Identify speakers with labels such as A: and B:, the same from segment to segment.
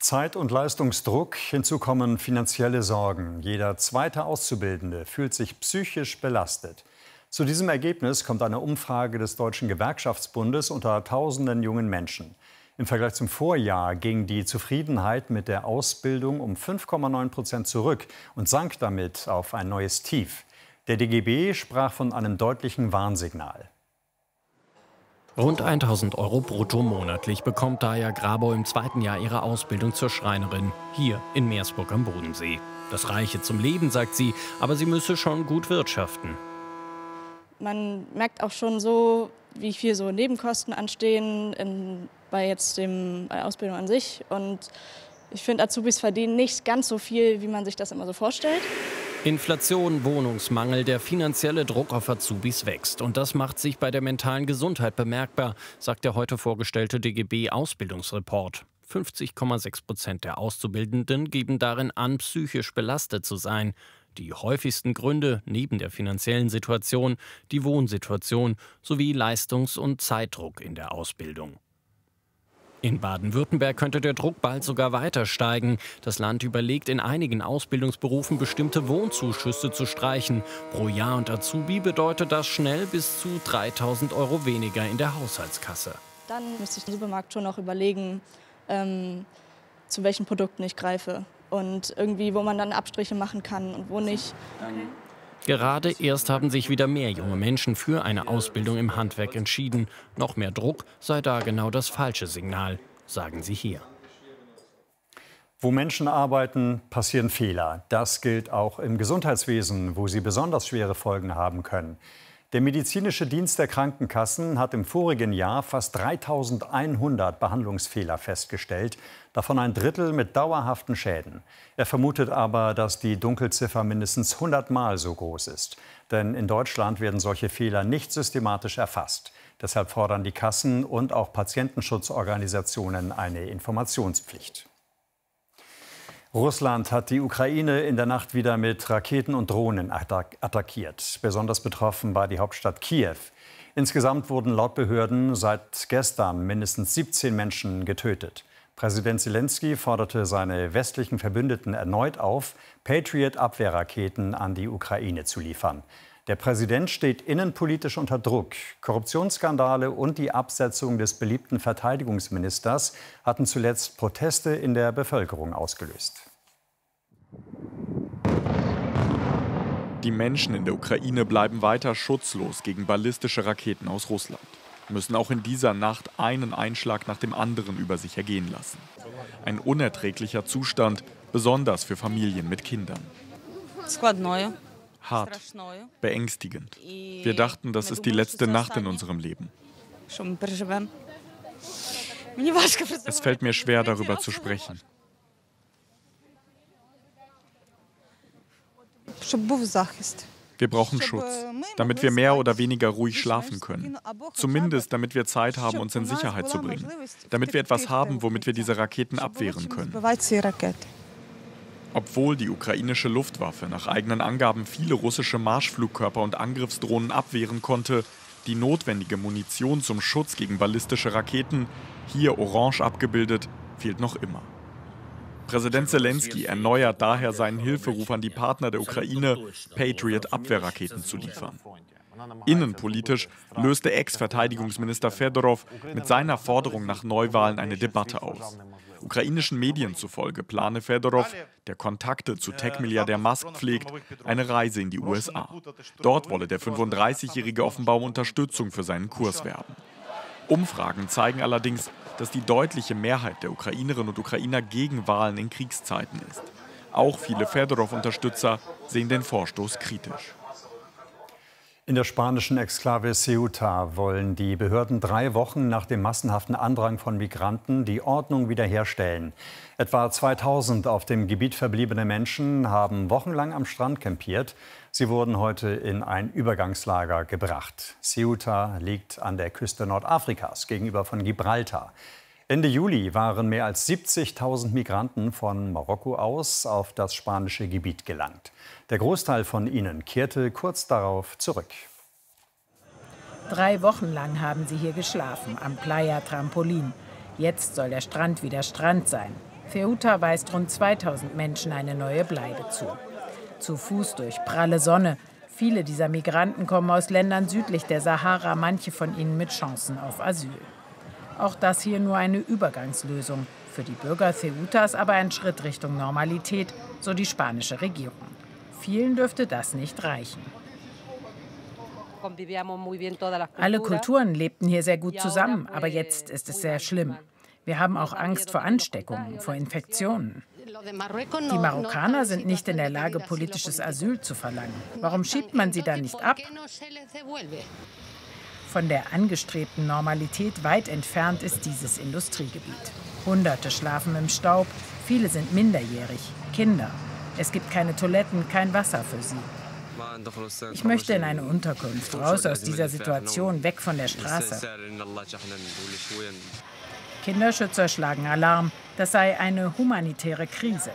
A: Zeit- und Leistungsdruck, hinzu kommen finanzielle Sorgen. Jeder zweite Auszubildende fühlt sich psychisch belastet. Zu diesem Ergebnis kommt eine Umfrage des Deutschen Gewerkschaftsbundes unter tausenden jungen Menschen. Im Vergleich zum Vorjahr ging die Zufriedenheit mit der Ausbildung um 5,9% zurück und sank damit auf ein neues Tief. Der DGB sprach von einem deutlichen Warnsignal.
B: Rund 1.000 € brutto monatlich bekommt Daya Grabau im zweiten Jahr ihrer Ausbildung zur Schreinerin, hier in Meersburg am Bodensee. Das reiche zum Leben, sagt sie, aber sie müsse schon gut wirtschaften.
C: Man merkt auch schon so, wie viel so Nebenkosten anstehen bei der Ausbildung an sich. Und ich finde, Azubis verdienen nicht ganz so viel, wie man sich das immer so vorstellt.
B: Inflation, Wohnungsmangel, der finanzielle Druck auf Azubis wächst. Und das macht sich bei der mentalen Gesundheit bemerkbar, sagt der heute vorgestellte DGB-Ausbildungsreport. 50,6% der Auszubildenden geben darin an, psychisch belastet zu sein. Die häufigsten Gründe neben der finanziellen Situation, die Wohnsituation sowie Leistungs- und Zeitdruck in der Ausbildung. In Baden-Württemberg könnte der Druck bald sogar weiter steigen. Das Land überlegt, in einigen Ausbildungsberufen bestimmte Wohnzuschüsse zu streichen. Pro Jahr und Azubi bedeutet das schnell bis zu 3.000 € weniger in der Haushaltskasse.
C: Dann müsste ich im Supermarkt schon auch überlegen, zu welchen Produkten ich greife. Und irgendwie, wo man dann Abstriche machen kann und wo nicht.
B: Gerade erst haben sich wieder mehr junge Menschen für eine Ausbildung im Handwerk entschieden. Noch mehr Druck sei da genau das falsche Signal, sagen sie hier.
A: Wo Menschen arbeiten, passieren Fehler. Das gilt auch im Gesundheitswesen, wo sie besonders schwere Folgen haben können. Der medizinische Dienst der Krankenkassen hat im vorigen Jahr fast 3.100 Behandlungsfehler festgestellt, davon ein Drittel mit dauerhaften Schäden. Er vermutet aber, dass die Dunkelziffer mindestens 100-mal so groß ist. Denn in Deutschland werden solche Fehler nicht systematisch erfasst. Deshalb fordern die Kassen und auch Patientenschutzorganisationen eine Informationspflicht. Russland hat die Ukraine in der Nacht wieder mit Raketen und Drohnen attackiert. Besonders betroffen war die Hauptstadt Kiew. Insgesamt wurden laut Behörden seit gestern mindestens 17 Menschen getötet. Präsident Selenskyj forderte seine westlichen Verbündeten erneut auf, Patriot-Abwehrraketen an die Ukraine zu liefern. Der Präsident steht innenpolitisch unter Druck. Korruptionsskandale und die Absetzung des beliebten Verteidigungsministers hatten zuletzt Proteste in der Bevölkerung ausgelöst.
D: Die Menschen in der Ukraine bleiben weiter schutzlos gegen ballistische Raketen aus Russland, müssen auch in dieser Nacht einen Einschlag nach dem anderen über sich ergehen lassen. Ein unerträglicher Zustand, besonders für Familien mit Kindern. Hart, beängstigend. Wir dachten, das ist die letzte Nacht in unserem Leben. Es fällt mir schwer, darüber zu sprechen. Wir brauchen Schutz, damit wir mehr oder weniger ruhig schlafen können. Zumindest, damit wir Zeit haben, uns in Sicherheit zu bringen. Damit wir etwas haben, womit wir diese Raketen abwehren können. Obwohl die ukrainische Luftwaffe nach eigenen Angaben viele russische Marschflugkörper und Angriffsdrohnen abwehren konnte, die notwendige Munition zum Schutz gegen ballistische Raketen, hier orange abgebildet, fehlt noch immer. Präsident Selenskyj erneuert daher seinen Hilferuf an die Partner der Ukraine, Patriot-Abwehrraketen zu liefern. Innenpolitisch löste Ex-Verteidigungsminister Fedorov mit seiner Forderung nach Neuwahlen eine Debatte aus. Ukrainischen Medien zufolge plane Fedorov, der Kontakte zu Tech-Milliardär Musk pflegt, eine Reise in die USA. Dort wolle der 35-Jährige offenbar um Unterstützung für seinen Kurs werben. Umfragen zeigen allerdings, dass die deutliche Mehrheit der Ukrainerinnen und Ukrainer gegen Wahlen in Kriegszeiten ist. Auch viele Fedorov-Unterstützer sehen den Vorstoß kritisch.
A: In der spanischen Exklave Ceuta wollen die Behörden 3 Wochen nach dem massenhaften Andrang von Migranten die Ordnung wiederherstellen. Etwa 2000 auf dem Gebiet verbliebene Menschen haben wochenlang am Strand campiert. Sie wurden heute in ein Übergangslager gebracht. Ceuta liegt an der Küste Nordafrikas gegenüber von Gibraltar. Ende Juli waren mehr als 70.000 Migranten von Marokko aus auf das spanische Gebiet gelangt. Der Großteil von ihnen kehrte kurz darauf zurück.
E: 3 Wochen lang haben sie hier geschlafen, am Playa Trampolin. Jetzt soll der Strand wieder Strand sein. Ceuta weist rund 2000 Menschen eine neue Bleibe zu. Zu Fuß durch pralle Sonne. Viele dieser Migranten kommen aus Ländern südlich der Sahara, manche von ihnen mit Chancen auf Asyl. Auch das hier nur eine Übergangslösung. Für die Bürger Ceutas aber ein Schritt Richtung Normalität, so die spanische Regierung. Vielen dürfte das nicht reichen. Alle Kulturen lebten hier sehr gut zusammen, aber jetzt ist es sehr schlimm. Wir haben auch Angst vor Ansteckungen, vor Infektionen. Die Marokkaner sind nicht in der Lage, politisches Asyl zu verlangen. Warum schiebt man sie dann nicht ab? Von der angestrebten Normalität weit entfernt ist dieses Industriegebiet. Hunderte schlafen im Staub, viele sind minderjährig, Kinder. Es gibt keine Toiletten, kein Wasser für sie. Ich möchte in eine Unterkunft, raus aus dieser Situation, weg von der Straße. Kinderschützer schlagen Alarm, das sei eine humanitäre Krise.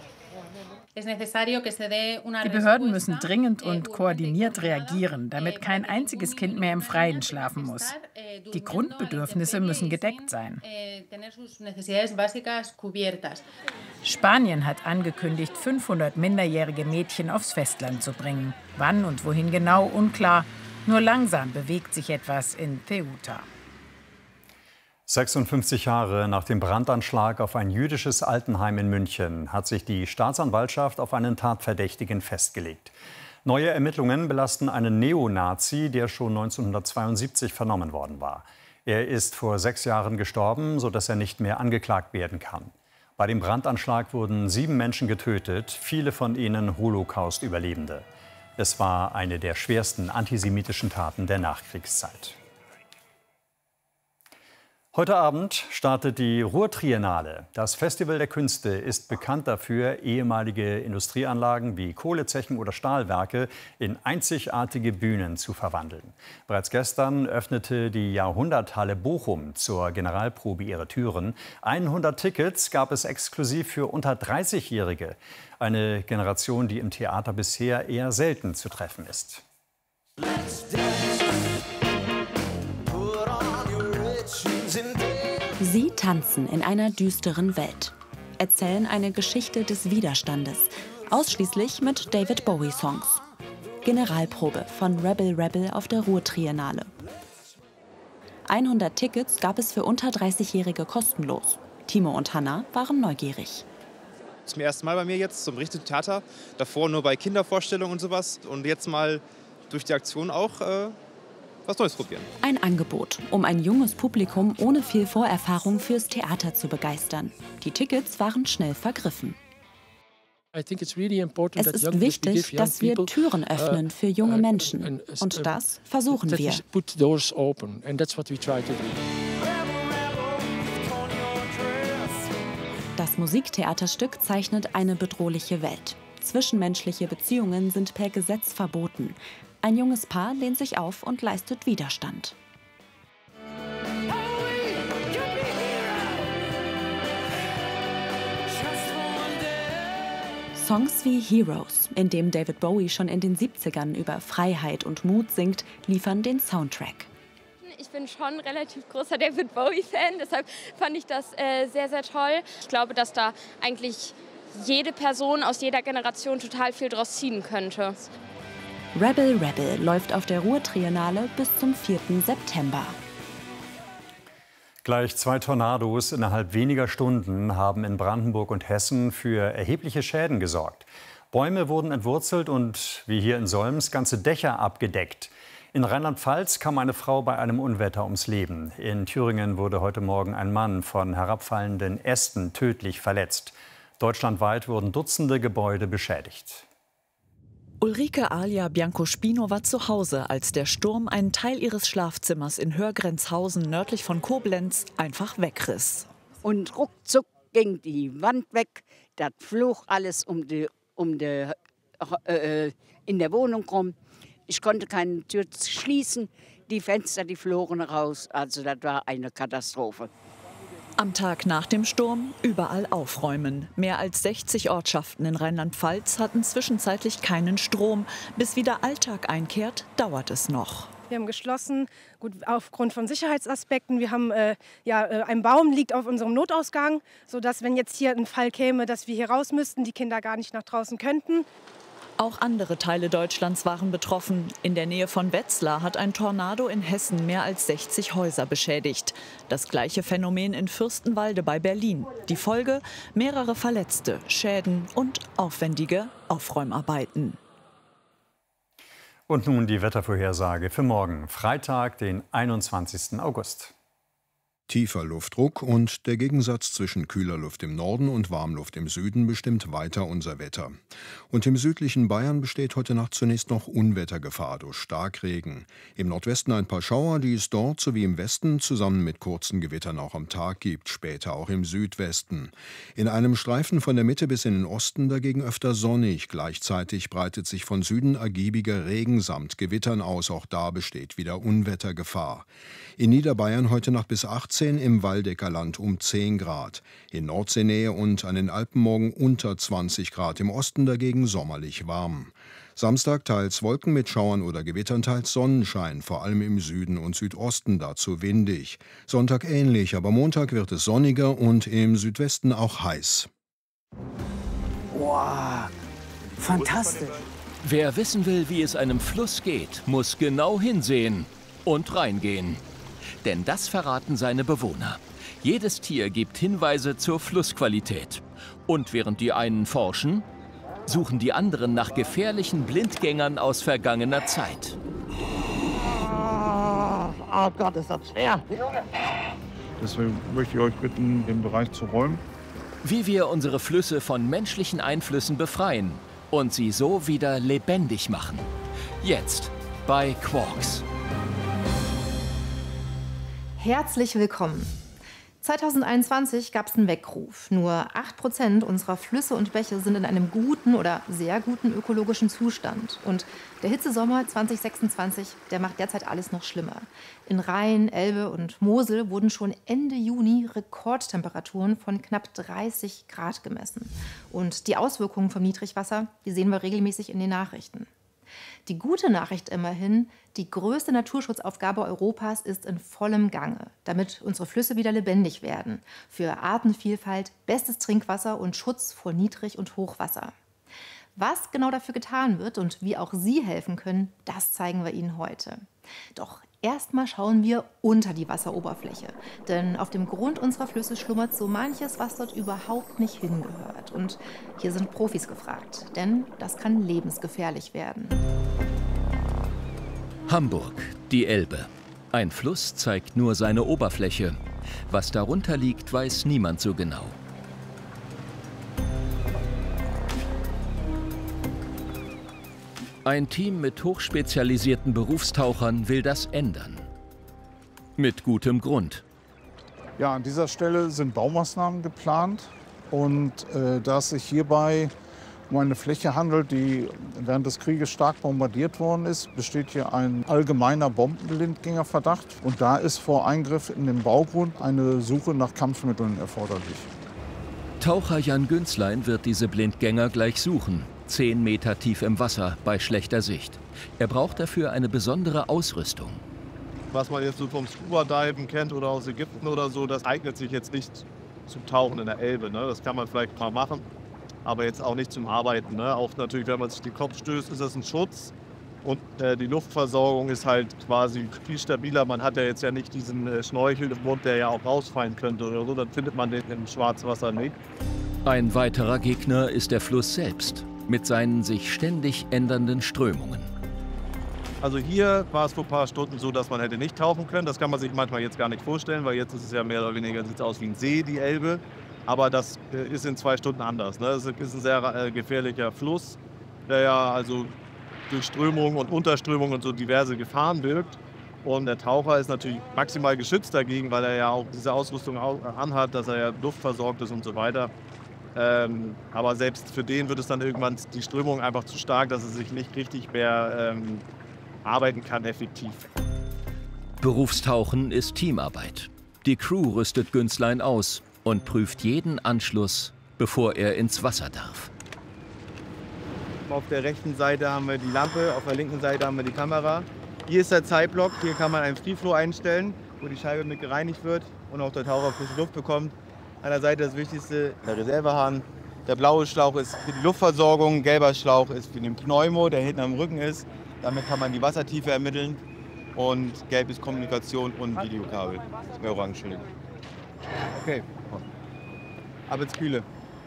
E: Die Behörden müssen dringend und koordiniert reagieren, damit kein einziges Kind mehr im Freien schlafen muss. Die Grundbedürfnisse müssen gedeckt sein. Spanien hat angekündigt, 500 minderjährige Mädchen aufs Festland zu bringen. Wann und wohin genau, unklar. Nur langsam bewegt sich etwas in Ceuta.
A: 56 Jahre nach dem Brandanschlag auf ein jüdisches Altenheim in München hat sich die Staatsanwaltschaft auf einen Tatverdächtigen festgelegt. Neue Ermittlungen belasten einen Neonazi, der schon 1972 vernommen worden war. Er ist vor 6 Jahren gestorben, sodass er nicht mehr angeklagt werden kann. Bei dem Brandanschlag wurden 7 Menschen getötet, viele von ihnen Holocaust-Überlebende. Es war eine der schwersten antisemitischen Taten der Nachkriegszeit. Heute Abend startet die Ruhr-Triennale. Das Festival der Künste ist bekannt dafür, ehemalige Industrieanlagen wie Kohlezechen oder Stahlwerke in einzigartige Bühnen zu verwandeln. Bereits gestern öffnete die Jahrhunderthalle Bochum zur Generalprobe ihre Türen. 100 Tickets gab es exklusiv für unter 30-Jährige. Eine Generation, die im Theater bisher eher selten zu treffen ist.
F: Sie tanzen in einer düsteren Welt, erzählen eine Geschichte des Widerstandes, ausschließlich mit David Bowie-Songs. Generalprobe von Rebel Rebel auf der Ruhr-Triennale. 100 Tickets gab es für unter 30-Jährige kostenlos. Timo und Hanna waren neugierig.
G: Zum ersten Mal bei mir jetzt zum richtigen Theater, davor nur bei Kindervorstellungen und sowas und jetzt mal durch die Aktion auch was Neues probieren.
F: Ein Angebot, um ein junges Publikum ohne viel Vorerfahrung fürs Theater zu begeistern. Die Tickets waren schnell vergriffen. Es ist wichtig, dass wir Türen öffnen für junge Menschen. Und das versuchen wir. Das Musiktheaterstück zeichnet eine bedrohliche Welt. Zwischenmenschliche Beziehungen sind per Gesetz verboten. Ein junges Paar lehnt sich auf und leistet Widerstand. Songs wie Heroes, in dem David Bowie schon in den 70ern über Freiheit und Mut singt, liefern den Soundtrack.
H: Ich bin schon ein relativ großer David Bowie-Fan, deshalb fand ich das sehr, sehr toll. Ich glaube, dass da eigentlich jede Person aus jeder Generation total viel draus ziehen könnte.
F: Rebel Rebel läuft auf der Ruhr-Triennale bis zum 4. September.
A: Gleich 2 Tornados innerhalb weniger Stunden haben in Brandenburg und Hessen für erhebliche Schäden gesorgt. Bäume wurden entwurzelt und, wie hier in Solms, ganze Dächer abgedeckt. In Rheinland-Pfalz kam eine Frau bei einem Unwetter ums Leben. In Thüringen wurde heute Morgen ein Mann von herabfallenden Ästen tödlich verletzt. Deutschlandweit wurden Dutzende Gebäude beschädigt.
I: Ulrike Alia Biancospino war zu Hause, als der Sturm einen Teil ihres Schlafzimmers in Hörgrenzhausen nördlich von Koblenz einfach wegriss.
J: Und ruckzuck ging die Wand weg, das flog alles in der Wohnung rum. Ich konnte keine Tür schließen, die Fenster, die flogen raus. Also das war eine Katastrophe.
I: Am Tag nach dem Sturm überall aufräumen. Mehr als 60 Ortschaften in Rheinland-Pfalz hatten zwischenzeitlich keinen Strom. Bis wieder Alltag einkehrt, dauert es noch.
K: Wir haben geschlossen, gut, aufgrund von Sicherheitsaspekten. Wir haben, ein Baum liegt auf unserem Notausgang, sodass, wenn jetzt hier ein Fall käme, dass wir hier raus müssten, die Kinder gar nicht nach draußen könnten.
I: Auch andere Teile Deutschlands waren betroffen. In der Nähe von Wetzlar hat ein Tornado in Hessen mehr als 60 Häuser beschädigt. Das gleiche Phänomen in Fürstenwalde bei Berlin. Die Folge: mehrere Verletzte, Schäden und aufwendige Aufräumarbeiten.
A: Und nun die Wettervorhersage für morgen, Freitag, den 21. August.
L: Tiefer Luftdruck und der Gegensatz zwischen kühler Luft im Norden und Warmluft im Süden bestimmt weiter unser Wetter. Und im südlichen Bayern besteht heute Nacht zunächst noch Unwettergefahr durch Starkregen. Im Nordwesten ein paar Schauer, die es dort sowie im Westen zusammen mit kurzen Gewittern auch am Tag gibt, später auch im Südwesten. In einem Streifen von der Mitte bis in den Osten dagegen öfter sonnig. Gleichzeitig breitet sich von Süden ergiebiger Regen samt Gewittern aus. Auch da besteht wieder Unwettergefahr. In Niederbayern heute Nacht bis 18, im Waldecker Land um 10 Grad. In Nordseenähe und an den Alpen morgen unter 20 Grad. Im Osten dagegen sommerlich warm. Samstag teils Wolken mit Schauern oder Gewittern, teils Sonnenschein, vor allem im Süden und Südosten, dazu windig. Sonntag ähnlich, aber Montag wird es sonniger und im Südwesten auch heiß.
M: Wow, fantastisch.
N: Wer wissen will, wie es einem Fluss geht, muss genau hinsehen und reingehen. Denn das verraten seine Bewohner. Jedes Tier gibt Hinweise zur Flussqualität. Und während die einen forschen, suchen die anderen nach gefährlichen Blindgängern aus vergangener Zeit.
M: Oh Gott, ist das schwer.
O: Deswegen möchte ich euch bitten, den Bereich zu räumen.
N: Wie wir unsere Flüsse von menschlichen Einflüssen befreien und sie so wieder lebendig machen. Jetzt bei Quarks.
P: Herzlich willkommen. 2021 gab es einen Weckruf. Nur 8% unserer Flüsse und Bäche sind in einem guten oder sehr guten ökologischen Zustand. Und der Hitzesommer 2026, der macht derzeit alles noch schlimmer. In Rhein, Elbe und Mosel wurden schon Ende Juni Rekordtemperaturen von knapp 30 Grad gemessen. Und die Auswirkungen vom Niedrigwasser, die sehen wir regelmäßig in den Nachrichten. Die gute Nachricht immerhin: die größte Naturschutzaufgabe Europas ist in vollem Gange, damit unsere Flüsse wieder lebendig werden. Für Artenvielfalt, bestes Trinkwasser und Schutz vor Niedrig- und Hochwasser. Was genau dafür getan wird und wie auch Sie helfen können, das zeigen wir Ihnen heute. Doch erstmal schauen wir unter die Wasseroberfläche. Denn auf dem Grund unserer Flüsse schlummert so manches, was dort überhaupt nicht hingehört. Und hier sind Profis gefragt, denn das kann lebensgefährlich werden.
N: Hamburg, die Elbe. Ein Fluss zeigt nur seine Oberfläche. Was darunter liegt, weiß niemand so genau. Ein Team mit hochspezialisierten Berufstauchern will das ändern. Mit gutem Grund.
O: Ja, an dieser Stelle sind Baumaßnahmen geplant. Und da es sich hierbei um eine Fläche handelt, die während des Krieges stark bombardiert worden ist, besteht hier ein allgemeiner Bombenblindgängerverdacht. Und da ist vor Eingriff in den Baugrund eine Suche nach Kampfmitteln erforderlich.
N: Taucher Jan Günzlein wird diese Blindgänger gleich suchen. 10 Meter tief im Wasser bei schlechter Sicht. Er braucht dafür eine besondere Ausrüstung.
Q: Was man jetzt so vom Scuba-Diven kennt oder aus Ägypten oder so, das eignet sich jetzt nicht zum Tauchen in der Elbe. Ne? Das kann man vielleicht mal machen, aber jetzt auch nicht zum Arbeiten. Ne? Auch natürlich, wenn man sich den Kopf stößt, ist das ein Schutz. Und die Luftversorgung ist halt quasi viel stabiler. Man hat ja jetzt ja nicht diesen Schnorchel im Mund, der ja auch rausfallen könnte oder so. Dann findet man den im Schwarzwasser nicht.
N: Ein weiterer Gegner ist der Fluss selbst, mit seinen sich ständig ändernden Strömungen.
Q: Also hier war es vor ein paar Stunden so, dass man hätte nicht tauchen können. Das kann man sich manchmal jetzt gar nicht vorstellen, weil jetzt ist es ja mehr oder weniger, sieht aus wie ein See, die Elbe. Aber das ist in 2 Stunden anders. Ne? Das ist ein sehr gefährlicher Fluss, der ja also durch Strömungen und Unterströmungen und so diverse Gefahren birgt. Und der Taucher ist natürlich maximal geschützt dagegen, weil er ja auch diese Ausrüstung anhat, dass er ja luftversorgt ist und so weiter. Aber selbst für den wird es dann irgendwann die Strömung einfach zu stark, dass er sich nicht richtig mehr arbeiten kann effektiv.
N: Berufstauchen ist Teamarbeit. Die Crew rüstet Günzlein aus und prüft jeden Anschluss, bevor er ins Wasser darf.
Q: Auf der rechten Seite haben wir die Lampe, auf der linken Seite haben wir die Kamera. Hier ist der Zeitblock, hier kann man einen Free Flow einstellen, wo die Scheibe mit gereinigt wird und auch der Taucher frische Luft bekommt. An der Seite das Wichtigste, der Reservehahn. Der blaue Schlauch ist für die Luftversorgung, gelber Schlauch ist für den Pneumo, der hinten am Rücken ist. Damit kann man die Wassertiefe ermitteln. Und gelb ist Kommunikation und Videokabel. Das wäre orange. Okay, ab ins Kühle.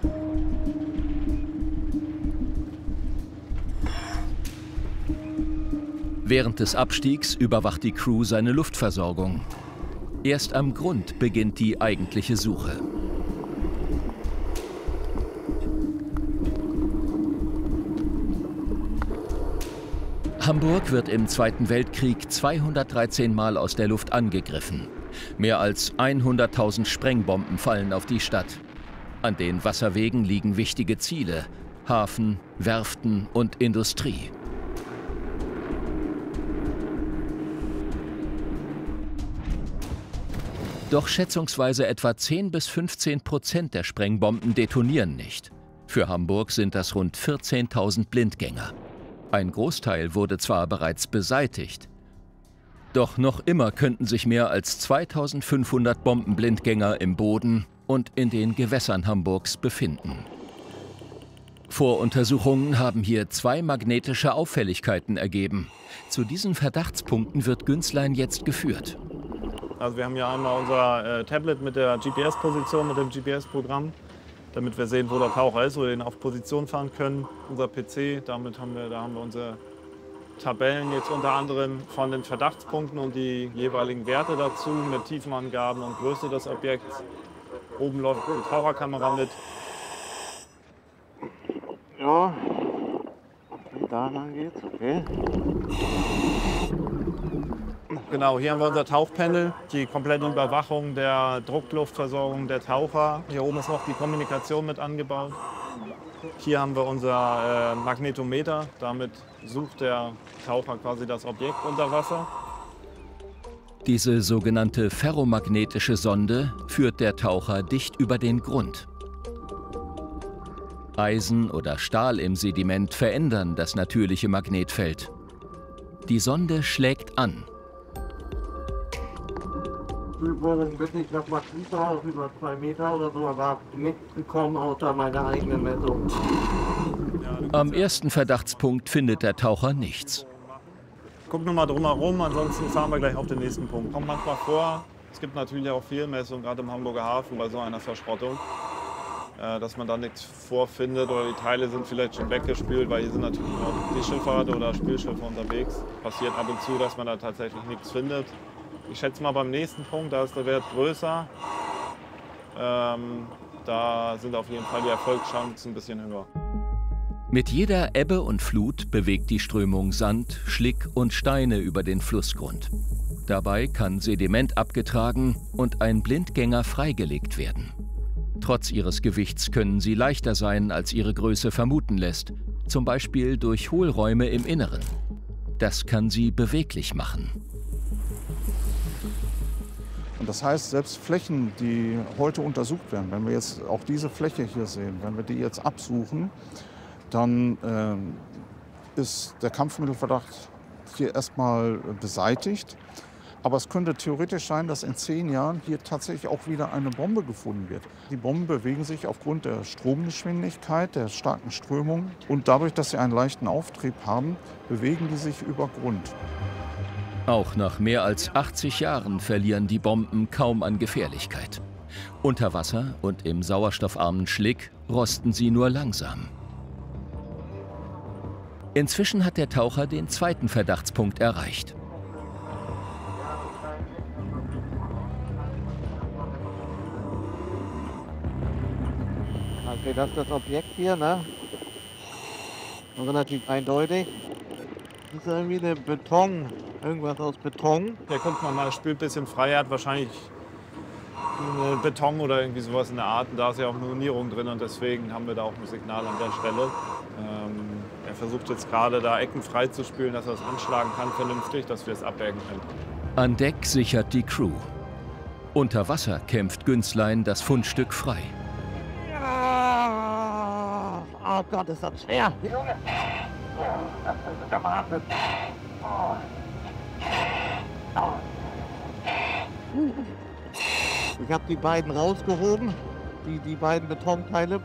N: Während des Abstiegs überwacht die Crew seine Luftversorgung. Erst am Grund beginnt die eigentliche Suche. Hamburg wird im Zweiten Weltkrieg 213 Mal aus der Luft angegriffen. Mehr als 100.000 Sprengbomben fallen auf die Stadt. An den Wasserwegen liegen wichtige Ziele: Hafen, Werften und Industrie. Doch schätzungsweise etwa 10–15% der Sprengbomben detonieren nicht. Für Hamburg sind das rund 14.000 Blindgänger. Ein Großteil wurde zwar bereits beseitigt, doch noch immer könnten sich mehr als 2500 Bombenblindgänger im Boden und in den Gewässern Hamburgs befinden. Voruntersuchungen haben hier 2 magnetische Auffälligkeiten ergeben. Zu diesen Verdachtspunkten wird Günzlein jetzt geführt.
R: Also wir haben hier einmal unser Tablet mit der GPS-Position, mit dem GPS-Programm, damit wir sehen, wo der Taucher ist oder ihn auf Position fahren können. Unser PC, da haben wir unsere Tabellen jetzt unter anderem von den Verdachtspunkten und die jeweiligen Werte dazu mit Tiefenangaben und Größe des Objekts. Oben läuft die Taucherkamera mit.
M: Ja, da lang geht's, okay.
R: Genau, hier haben wir unser Tauchpanel, die komplette Überwachung der Druckluftversorgung der Taucher. Hier oben ist noch die Kommunikation mit angebaut. Hier haben wir unser Magnetometer, damit sucht der Taucher quasi das Objekt unter Wasser.
N: Diese sogenannte ferromagnetische Sonde führt der Taucher dicht über den Grund. Eisen oder Stahl im Sediment verändern das natürliche Magnetfeld. Die Sonde schlägt an.
M: Ich noch mal tiefer, über 2 Meter oder so, aber mitgekommen außer meiner eigenen Messung.
N: Am ersten Verdachtspunkt findet der Taucher nichts.
R: Guck nur mal drumherum, ansonsten fahren wir gleich auf den nächsten Punkt. Kommt manchmal vor, es gibt natürlich auch Fehlmessungen, gerade im Hamburger Hafen bei so einer Verschrottung, dass man da nichts vorfindet oder die Teile sind vielleicht schon weggespült, weil hier sind natürlich auch die Schifffahrt oder Spielschiffe unterwegs. Passiert ab und zu, dass man da tatsächlich nichts findet. Ich schätze mal beim nächsten Punkt, da ist der Wert größer. Da sind auf jeden Fall die Erfolgschancen ein bisschen höher.
N: Mit jeder Ebbe und Flut bewegt die Strömung Sand, Schlick und Steine über den Flussgrund. Dabei kann Sediment abgetragen und ein Blindgänger freigelegt werden. Trotz ihres Gewichts können sie leichter sein, als ihre Größe vermuten lässt, zum Beispiel durch Hohlräume im Inneren. Das kann sie beweglich machen.
O: Und das heißt, selbst Flächen, die heute untersucht werden, wenn wir jetzt auch diese Fläche hier sehen, wenn wir die jetzt absuchen, dann ist der Kampfmittelverdacht hier erstmal beseitigt. Aber es könnte theoretisch sein, dass in 10 Jahren hier tatsächlich auch wieder eine Bombe gefunden wird. Die Bomben bewegen sich aufgrund der Stromgeschwindigkeit, der starken Strömung. Und dadurch, dass sie einen leichten Auftrieb haben, bewegen die sich über Grund.
N: Auch nach mehr als 80 Jahren verlieren die Bomben kaum an Gefährlichkeit. Unter Wasser und im sauerstoffarmen Schlick rosten sie nur langsam. Inzwischen hat der Taucher den zweiten Verdachtspunkt erreicht.
M: Okay, das ist das Objekt hier, ne? Relativ eindeutig. Das ist irgendwie eine irgendwas aus Beton.
R: Hier guckt man mal, spült ein bisschen frei, er hat wahrscheinlich eine Beton oder irgendwie sowas in der Art. Und da ist ja auch eine Unierung drin und deswegen haben wir da auch ein Signal an der Stelle. Er versucht jetzt gerade da Ecken frei zu spülen, dass er es anschlagen kann vernünftig, dass wir es abwägen können.
N: An Deck sichert die Crew. Unter Wasser kämpft Günzlein das Fundstück frei.
M: Oh Gott, ist das schwer. Ich habe die beiden rausgehoben, die beiden Betonteile.